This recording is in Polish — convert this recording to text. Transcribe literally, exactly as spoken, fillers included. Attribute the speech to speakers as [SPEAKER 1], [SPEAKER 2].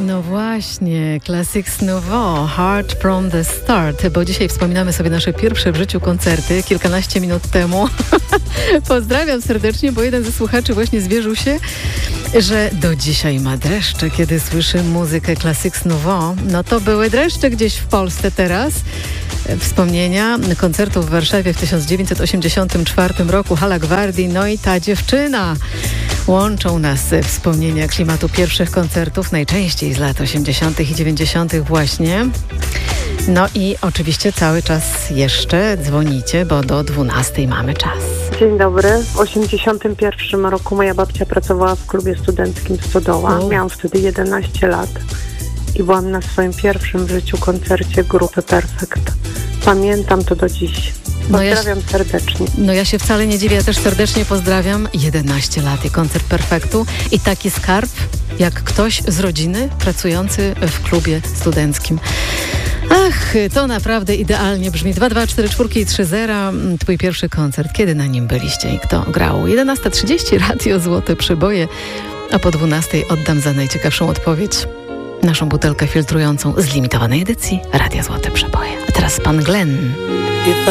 [SPEAKER 1] No właśnie, Classics Nouveau, Heart from the Start, bo dzisiaj wspominamy sobie nasze pierwsze w życiu koncerty, kilkanaście minut temu. Pozdrawiam serdecznie, bo jeden ze słuchaczy właśnie zwierzył się, że do dzisiaj ma dreszcze, kiedy słyszy muzykę Classics Nouveau. No to były dreszcze gdzieś w Polsce teraz. Wspomnienia koncertu w Warszawie w tysiąc dziewięćset osiemdziesiątym czwartym roku, Hala Gwardii, no i ta dziewczyna. Łączą nas wspomnienia klimatu pierwszych koncertów, najczęściej z lat osiemdziesiątych i dziewięćdziesiątych właśnie. No i oczywiście cały czas jeszcze dzwonicie, bo do dwunastej mamy czas.
[SPEAKER 2] Dzień dobry. W osiemdziesiątym pierwszym roku moja babcia pracowała w klubie studenckim Stodoła. U. Miałam wtedy jedenaście lat i byłam na swoim pierwszym w życiu koncercie grupy Perfekt. Pamiętam to do dziś. Pozdrawiam no ja, serdecznie.
[SPEAKER 1] No ja się wcale nie dziwię, ja też serdecznie pozdrawiam. jedenaście lat i koncert Perfektu i taki skarb, jak ktoś z rodziny pracujący w klubie studenckim. Ach, to naprawdę idealnie brzmi. dwa dwa cztery cztery trzy zero, twój pierwszy koncert. Kiedy na nim byliście i kto grał? jedenasta trzydzieści, Radio Złote Przeboje, a po dwunastej oddam za najciekawszą odpowiedź naszą butelkę filtrującą z limitowanej edycji Radia Złote Przeboje. A teraz pan Glenn.